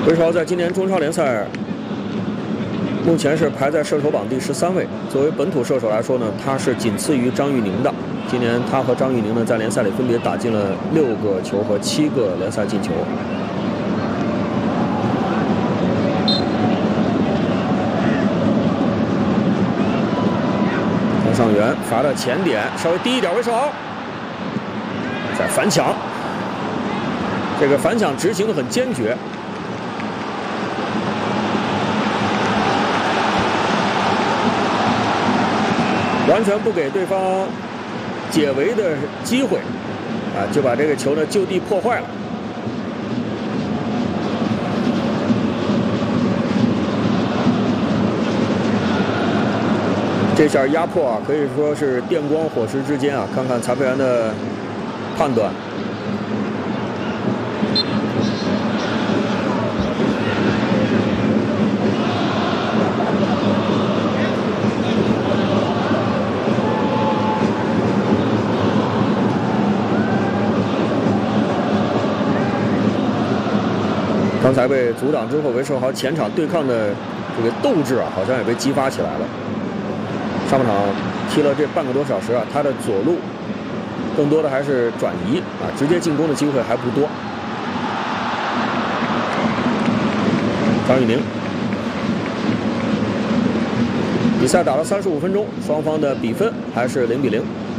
魏超在今年中超联赛目前是排在射手榜第13位。作为本土射手来说呢，他是仅次于张玉宁的。今年他和张玉宁呢在联赛里分别打进了6个球和7个联赛进球。张上元罚的前点稍微低一点，魏世豪再反抢，这个反抢执行的很坚决。 完全不给对方解围的机会，啊，就把这个球呢就地破坏了。这下压迫啊，可以说是电光火石之间啊！看看裁判员的判断。 刚才被阻挡之后，韦世豪前场对抗的这个斗志啊，好像也被激发起来了。上半场踢了这半个多小时啊，他的左路更多的还是转移啊，直接进攻的机会还不多。张玉宁，比赛打了35分钟，双方的比分还是0比0。